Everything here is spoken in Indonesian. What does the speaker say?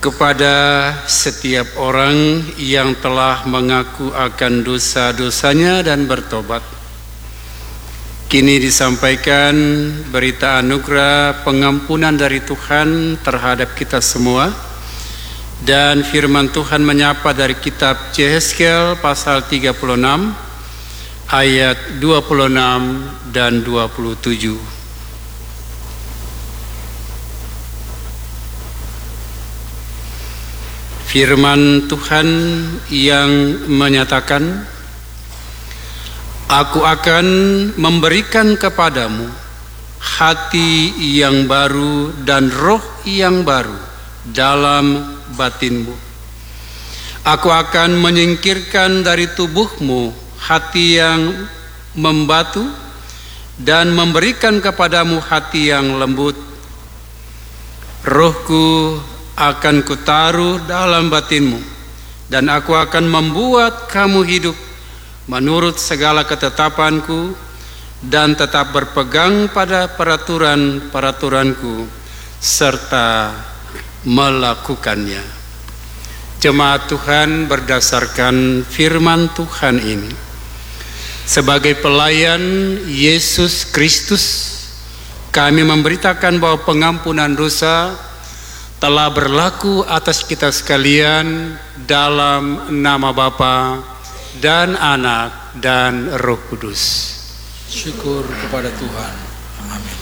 kepada setiap orang yang telah mengaku akan dosa-dosanya dan bertobat. Kini disampaikan berita anugerah pengampunan dari Tuhan terhadap kita semua, dan firman Tuhan menyapa dari kitab Yehezkiel pasal 36 ayat 26 dan 27. Firman Tuhan yang menyatakan, Aku akan memberikan kepadamu hati yang baru dan roh yang baru dalam batinmu. Aku akan menyingkirkan dari tubuhmu hati yang membatu dan memberikan kepadamu hati yang lembut. Rohku akan kutaruh dalam batinmu, dan aku akan membuat kamu hidup menurut segala ketetapanku dan tetap berpegang pada peraturan-peraturanku serta melakukannya. Jemaat Tuhan, berdasarkan firman Tuhan ini, sebagai pelayan Yesus Kristus, kami memberitakan bahwa pengampunan dosa telah berlaku atas kita sekalian dalam nama Bapa dan Anak dan Roh Kudus. Syukur kepada Tuhan. Amin.